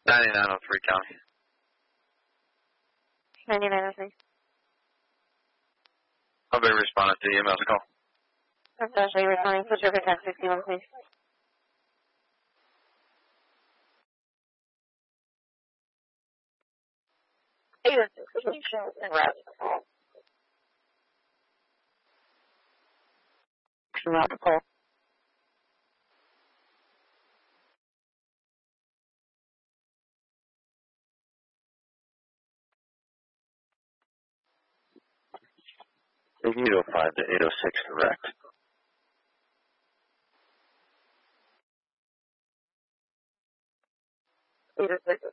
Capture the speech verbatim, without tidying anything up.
ninety-nine oh three County. ninety-nine oh three. I'll be responding to the email's call. I'm actually responding to Sugar Tax sixty-one, please. eight oh six, location and route. Route to call. eight oh five to eight oh six, correct. eight oh six.